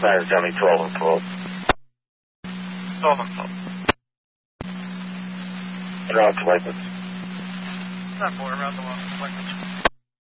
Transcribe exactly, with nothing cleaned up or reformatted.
Snyder County twelve and twelve. twelve and twelve. Around collected. Not more around the one collected.